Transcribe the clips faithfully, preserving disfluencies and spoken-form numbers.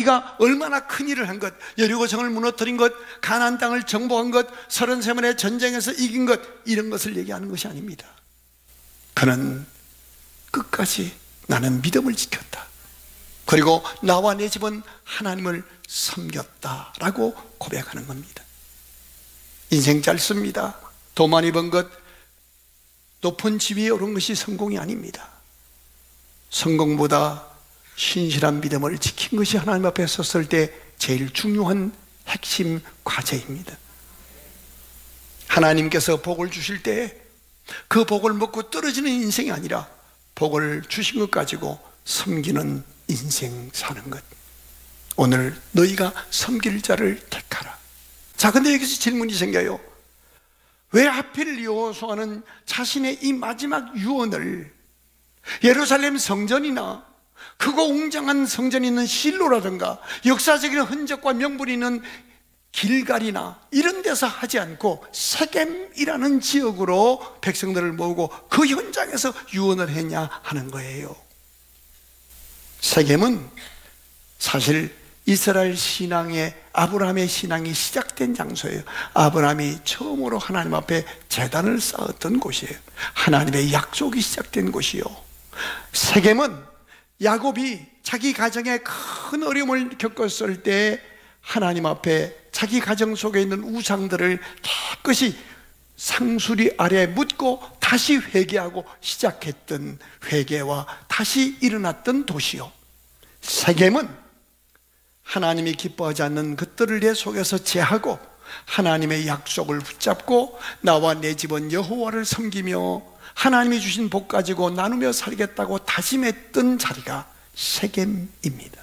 자기가 얼마나 큰 일을 한 것, 여리고성을 무너뜨린 것, 가나안 땅을 정복한 것, 서른세 번의 전쟁에서 이긴 것, 이런 것을 얘기하는 것이 아닙니다. 그는 끝까지 나는 믿음을 지켰다, 그리고 나와 내 집은 하나님을 섬겼다라고 고백하는 겁니다. 인생 짧습니다. 돈 많이 번 것, 높은 지위에 오른 것이 성공이 아닙니다. 성공보다 신실한 믿음을 지킨 것이 하나님 앞에 섰을 때 제일 중요한 핵심 과제입니다. 하나님께서 복을 주실 때 그 복을 먹고 떨어지는 인생이 아니라 복을 주신 것 가지고 섬기는 인생 사는 것. 오늘 너희가 섬길 자를 택하라. 자, 근데 여기서 질문이 생겨요. 왜 하필 여호수아는 자신의 이 마지막 유언을 예루살렘 성전이나 크고 웅장한 성전이 있는 실로라든가 역사적인 흔적과 명분이 있는 길갈이나 이런 데서 하지 않고 세겜이라는 지역으로 백성들을 모으고 그 현장에서 유언을 했냐 하는 거예요. 세겜은 사실 이스라엘 신앙의, 아브라함의 신앙이 시작된 장소예요. 아브라함이 처음으로 하나님 앞에 제단을 쌓았던 곳이에요. 하나님의 약속이 시작된 곳이요. 세겜은 야곱이 자기 가정에 큰 어려움을 겪었을 때 하나님 앞에 자기 가정 속에 있는 우상들을 깨끗이 상수리 아래에 묻고 다시 회개하고 시작했던 회개와 다시 일어났던 도시요. 세겜은 하나님이 기뻐하지 않는 것들을 내 속에서 제하고 하나님의 약속을 붙잡고 나와 내 집은 여호와를 섬기며 하나님이 주신 복 가지고 나누며 살겠다고 다짐했던 자리가 세겜입니다.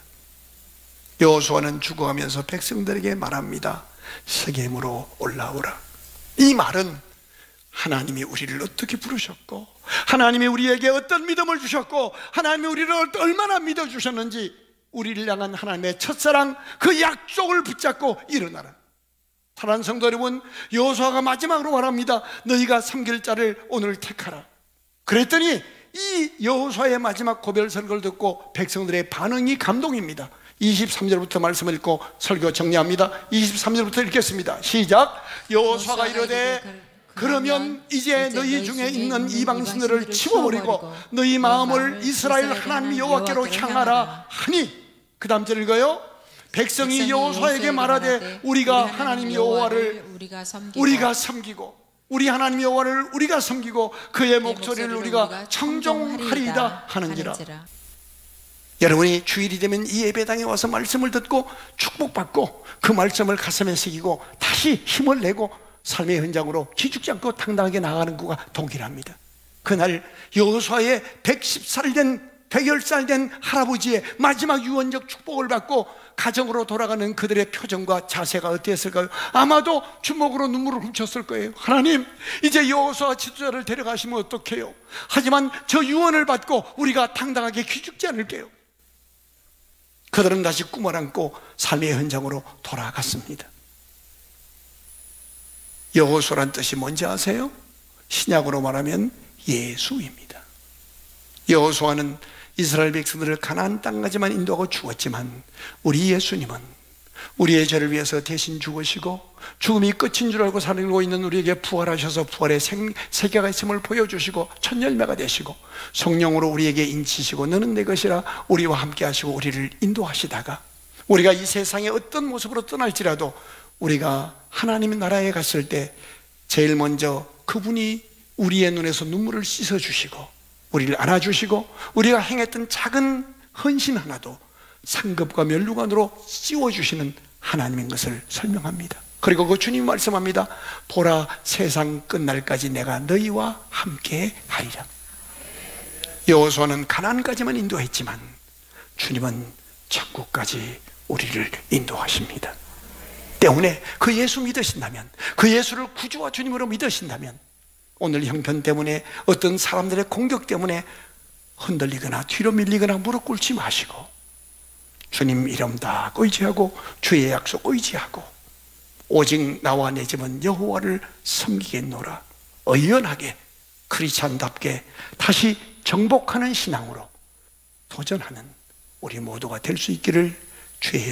여호수아는 죽어가면서 백성들에게 말합니다. 세겜으로 올라오라. 이 말은 하나님이 우리를 어떻게 부르셨고 하나님이 우리에게 어떤 믿음을 주셨고 하나님이 우리를 얼마나 믿어주셨는지 우리를 향한 하나님의 첫사랑, 그 약속을 붙잡고 일어나라. 사랑하는 성도 여러분, 여호수아가 마지막으로 말합니다. 너희가 섬길 자를 오늘 택하라. 그랬더니 이 여호수아의 마지막 고별 설교를 듣고 백성들의 반응이 감동입니다. 이십삼 절부터 말씀을 읽고 설교 정리합니다. 이십삼 절부터 읽겠습니다. 시작. 여호수아가 이르되 그러면 이제 너희 중에 있는 이방신들을 치워버리고 너희 마음을 이스라엘 하나님 여호와께로 향하라 하니, 그 다음 절 읽어요. 백성이 여호수아에게 말하되 우리가 하나님 여호와를 우리가 섬기고 우리 하나님 여호와를 우리가 섬기고 그의 목소리를 우리가 청종하리이다 하는지라. 여러분이 주일이 되면 이 예배당에 와서 말씀을 듣고 축복받고 그 말씀을 가슴에 새기고 다시 힘을 내고 삶의 현장으로 기죽지 않고 당당하게 나가는 것과 동일합니다. 그날 여호수아의 백십 살 된 백여 살 된 할아버지의 마지막 유언적 축복을 받고 가정으로 돌아가는 그들의 표정과 자세가 어땠을까요? 아마도 주먹으로 눈물을 훔쳤을 거예요. 하나님, 이제 여호수아 지도자를 데려가시면 어떡해요? 하지만 저 유언을 받고 우리가 당당하게 기죽지 않을게요. 그들은 다시 꿈을 안고 삶의 현장으로 돌아갔습니다. 여호수아란 뜻이 뭔지 아세요? 신약으로 말하면 예수입니다. 여호수아는 이스라엘 백성들을 가나안 땅까지만 인도하고 죽었지만 우리 예수님은 우리의 죄를 위해서 대신 죽으시고 죽음이 끝인 줄 알고 살고 있는 우리에게 부활하셔서 부활의 생, 세계가 있음을 보여주시고 첫 열매가 되시고 성령으로 우리에게 인치시고 너는 내 것이라 우리와 함께 하시고 우리를 인도하시다가 우리가 이 세상의 어떤 모습으로 떠날지라도 우리가 하나님의 나라에 갔을 때 제일 먼저 그분이 우리의 눈에서 눈물을 씻어주시고 우리를 안아주시고 우리가 행했던 작은 헌신 하나도 상급과 면류관으로 씌워주시는 하나님인 것을 설명합니다. 그리고 그 주님이 말씀합니다. 보라, 세상 끝날까지 내가 너희와 함께 하리라. 여호수아는 가나안까지만 인도했지만 주님은 천국까지 우리를 인도하십니다. 때문에 그 예수 믿으신다면, 그 예수를 구주와 주님으로 믿으신다면 오늘 형편 때문에 어떤 사람들의 공격 때문에 흔들리거나 뒤로 밀리거나 무릎 꿇지 마시고 주님 이름 다 의지하고 주의 약속 의지하고 오직 나와 내 집은 여호와를 섬기겠노라 의연하게 크리스찬답게 다시 정복하는 신앙으로 도전하는 우리 모두가 될 수 있기를 주의